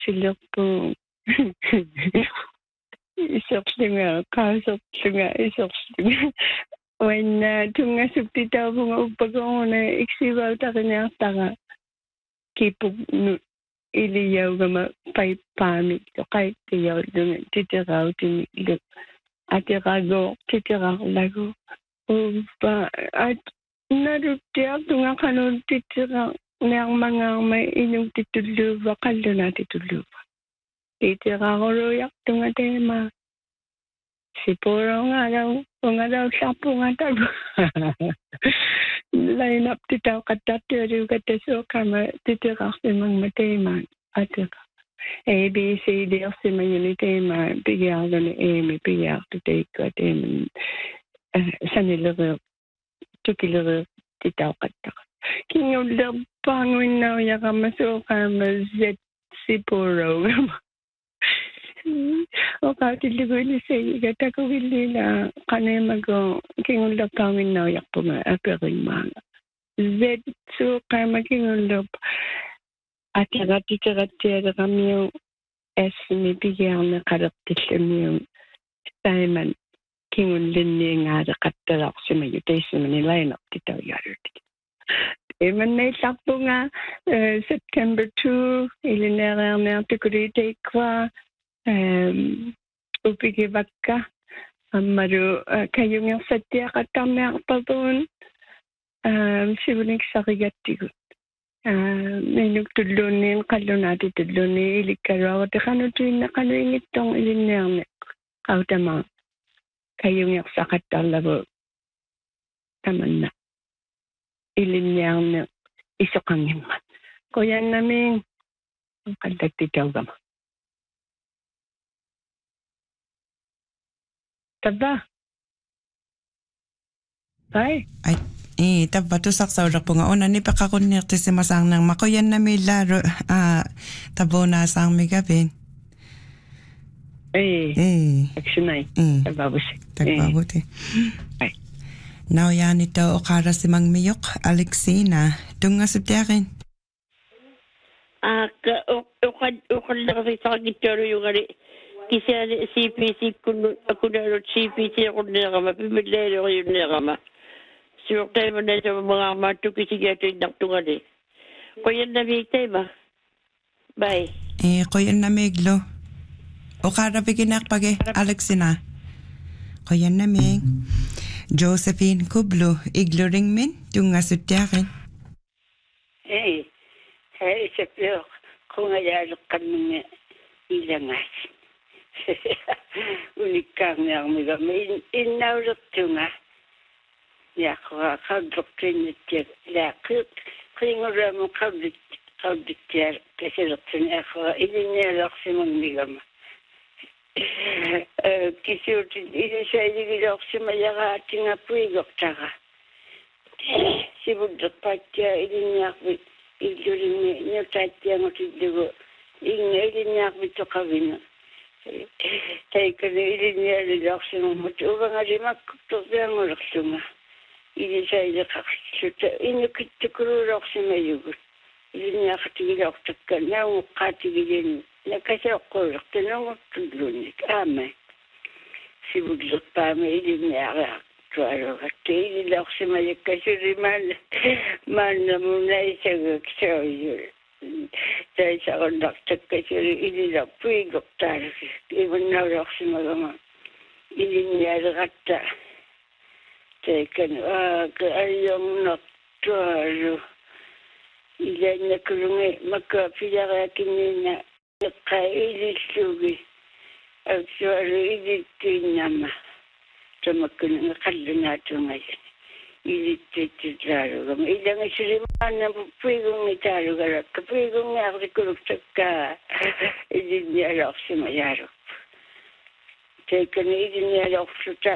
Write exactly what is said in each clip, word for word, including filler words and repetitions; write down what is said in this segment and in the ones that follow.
Sillerpuu isorlunga qaasorlunga isorlunga uanna tungasuptitaapunga uppakonguna iksivautaqiniartara kipuk nu iliyaugama paippaami toqaittiyaulunga titerautimi lu atirago titirarlagu uppa at naruttiartunga qanun titera nearmangaarma inuktitulluuva qallunaatitulluuva titiraruluyartunga teema sipurongalau ungalau sapunga tagu line up titauqattartiuliukattasuuqama titirarsimangma teema atira A B C D ersimangini teema pigiarluni eemi pigiartu teikka teema sanileriu tukileru titauqattaqa kingullerpaanguinnaujaqama suuqaama Z sipurogama oqautilliguilisaiga takuvillila qaneemago kingullerpaanguinnaujaqpunga aperimaanga Z suuqaama kingullerpa ataqatiterattialeqamiu asmi pigiarne qalertillamiu Simon kingullinniingaade qattalarsimayu teissimani line-up titauyaarut Imanneillarpunga September second ilinereerneartukuli um upikivakka ammalu kayungersattiaqattarnearpapun um sivuniksarigattigut minuk tulluunniin qallunaati tulluunni ilikkaluarutiqanutuinna qanuingittong ilinneerne qautamaa kayungersaqattarlavu tamanna ilinnearne isoqangimmat qoyannamiin qallattitaugama tabba bye ai eh tabba tusaqsaullerpunga unani peqaqunniirtissimasaarnang maqoyannamiillaalu a tabuna saarmigapin eh eh aksunai tababusi tababuti ai now yanita oqarasimangmiyoq Alexina tungasutiarin aka uqad uqallerfisaqittualuyugari kisani C P C kunnu akunalu C P C qunneerama pimilleerioriunneerama siuqtaimanasa mangaarma tukisigiatuinnartungani qoyannamiiktaima bye eh qoyannamiiglu oqarapikineerpage Alexina qoyannamiik Josephine Kublu igluringmin tungasutiarin hey hey sepio qungayaaluqqamminga ilangaas unikkaarniarmiga min innaulertunga yaqwa qadroqtinnittiak laaqqiq qinguramu qabdik qabdiktiar kaselertun aqwa ilinnialarsimangmigama kisiutin ilisailigilorсима ягаатингаппуигортара сибуддерпааттиа илинниарпит иллулимми нутааттиангутиллугу инга илинниарпит тоқавина тайкани илинниалилорсимаммут угангалимаккутторпиангулерлунга илисаилеқарлута инукиттукулуулорсимаюгут илинниартигилортакка наугуққаатигилин накасеоққулертунунгуттуллуник аама сибуллерпаама илинниариартуалугатти илилорсимаяккасулимаан мааннамунаисагак соойул тайсаруннартаккасули илиларпуигортаалук иваннаулорсимагама илинниалератта тайкан аак айорнартуалу иланнакулунги макка пилараакинниина qailillugi aksualu ilittiinnama tamakkunanga qallunaatungaya ilittiittitaalugama ilangasurimaanna puigungitaalugarakka puigungaarrikuluktakka ilinnialorsimayaaluk teikkani ilinnialorluta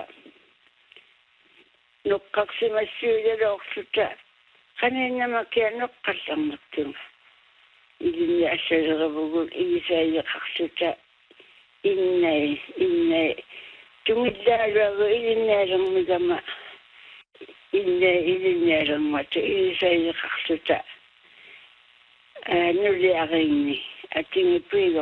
nuqqarsimassuulalorluta qaninnamakia noqqallarnartunga ilinni assalerabugul igisaayiqarluta innai innai tungillaaluagu ilinnialermigama innai ilinnialermata igisaayiqarluta nuliarinni atingi puigo